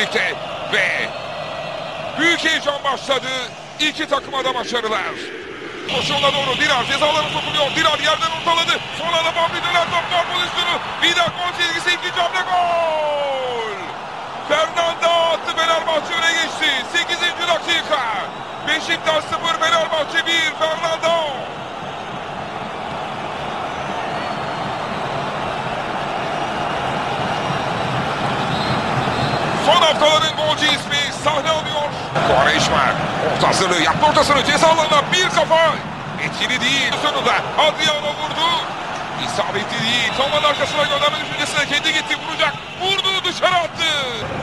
Ve büyük heyecan başladı. İki takıma da başarılar. Koşuğuna doğru Dirar cezalarına sokuluyor. Dirar yerden ortaladı. Son anda Bambi döner top var pozisyonu. Vida gol çizgisi, ikinci hamle gol. Fernando attı, Fenerbahçe öne geçti. 8. dakika. Beşiktaş 0, Fenerbahçe 1. Fernando. Son haftaların golcü ismi sahne alıyor. Quaresma orta hazırlığı yaptı, ortasını ceza alanına bir kafa. Etkili değil. Sonunda Adriano vurdu. İsabetli değil. Toman arkasına gönderme düşüncesine kendi gitti, vuracak. Vurdu, dışarı attı.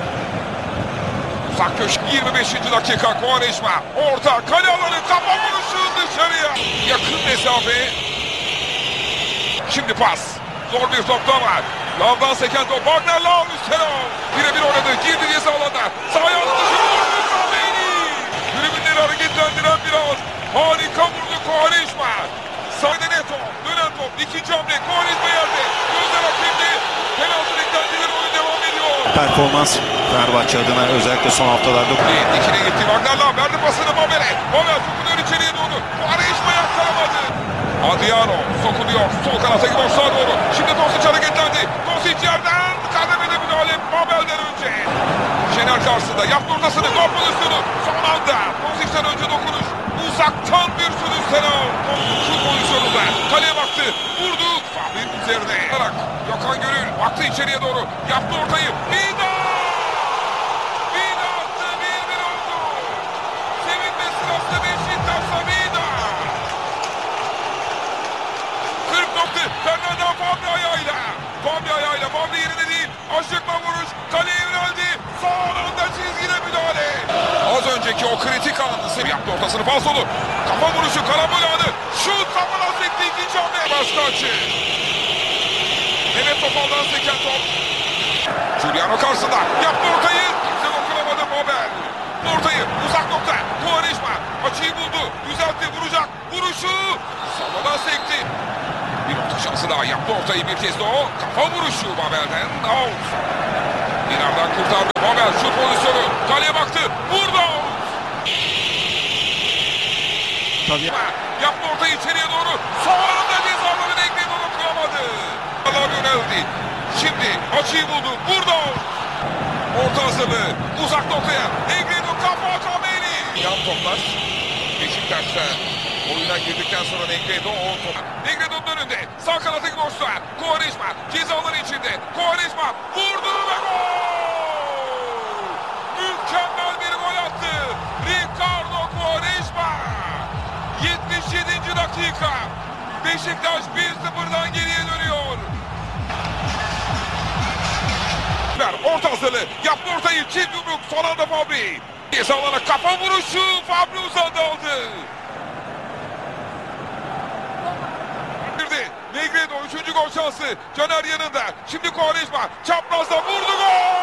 Uzak köşe 25. dakika. Quaresma orta kale alanı, kafa vuruşu dışarıya. Yakın mesafe. Şimdi pas. Zor bir topta var. Lavdan seken top. Wagner Lav üstten al. Birebir oynadı. Girdi ceza alanına. Sahaya attı. Tribünleri hareketlendiren bir an. Harika vurdu Quaresma. Sahada Neto. Dönen top. İkinci hamle. Quaresma yerde. Gözler hakemde. Penaltı beklentileri, oyun devam ediyor. Performans Fenerbahçe adına özellikle son haftalarda. İkili gitti. Wagner Lav verdi pasını Mabel'e. Mabel sokuluyor içeriye doğru. Quaresma yakalamadı. Adriano sokuluyor. Sol kanata gidiyor, sağa doğru. Şimdi Tosic hareketlendi. Tosic yerden kademede müdahale Mabel'den önce. Şener karşısında yaptı ortasını. Gol pozisyonu. Son anda Tosic'ten önce dokunuş. Uzaktan bir şut üstten al. Şut pozisyonunda. Kaleye baktı. Vurdu. Fabri'nin üzerine. Gökhan Gönül baktı içeriye doğru. Yaptı ortayı. Vida! Vida attı. 1-1 oldu. Sevinme sırası Beşiktaş'ta Vida. 40 nokta. Fernando Fabri ayağıyla. Fabri ayağıyla. Fabri yerine değil. Aşıkla vuruş. Kaleye yöneldi. Son anda çizgide müdahale. Az önceki o kritik anı yaptı ortasını, falsolu. Kafa vuruşu, karambol anı. Şut kafadan sekti, ikinci hamle. Baştaçı. Mehmet Topal'dan seken top. Giuliano karşısında. Yaptı ortayı. Kimse dokunamadı Mabel. Ortayı uzak nokta. Quaresma açıyı buldu. Düzeltti, vuracak. Vuruşu. Savadan sekti. Bir orta şansı daha, yaptı ortayı bir kez de o. Kafa vuruşu Mabel'den. Out. Dinar'dan kurtardı. Mabel şut pozisyonu. Kaleye baktı. Vurdu. Tabii. Yaptı ortayı içeriye doğru. Sonunda cezalarını ekledi, onu kıramadı. Allah yöneldi. Şimdi açıyı buldu. Vurdu. Orta hazırlığı. Uzak noktaya. Negredo kafa Cameli. Yan toplar. Beşiktaş'ta oyuna girdikten sonra Negredo o top. Negredo'nun önünde. Sağ kanata gidiyorsa. Quaresma cezaları içinde. Quaresma vurdu ve gol. Mükemmel bir gol attı. Ricardo Quaresma. 77. dakika. Beşiktaş 1-0'dan geriye dönüyor. Orta hazırlığı. Yaptı ortayı. Çift yumruk. Son anda Fabri. Ceza alana kafa vuruşu. Fabri uzadı aldı. Negredo 3. gol şansı. Caner yanında. Şimdi Quaresma çaprazda vurdu, gol!